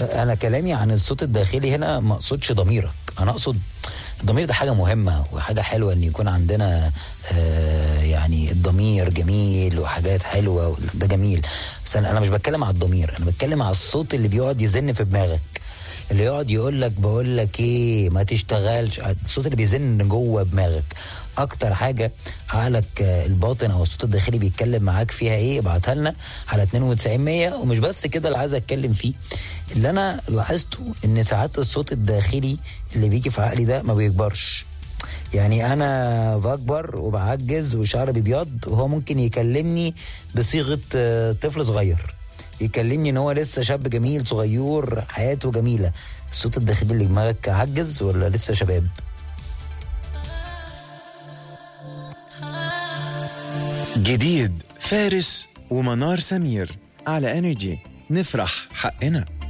انا كلامي عن الصوت الداخلي هنا ما اقصدش ضميرك، انا اقصد الضمير ده حاجة مهمة وحاجة حلوة ان يكون عندنا يعني الضمير جميل وحاجات حلوة ده جميل. بس انا مش بتكلم على الضمير، انا بتكلم على الصوت اللي بيقعد يزن في دماغك، اللي يقعد يقول لك بقول لك ايه ما تشتغلش، الصوت اللي بيزن جوه دماغك. اكتر حاجه عقلك الباطن او الصوت الداخلي بيتكلم معاك فيها ايه، ابعتها لنا على 9200. ومش بس كده اللي عايز اتكلم فيه، اللي انا لاحظته ان ساعات الصوت الداخلي اللي بيجي في عقلي ده ما بيكبرش. يعني انا بكبر وبعجز وشعري بيبيض، وهو ممكن يكلمني بصيغه طفل صغير، يكلمني ان هو لسه شاب جميل صغير حياته جميله. الصوت الداخلي اللي دماغك عجز ولا لسه شباب؟ جديد فارس ومنار سمير على انرجي، نفرح حقنا.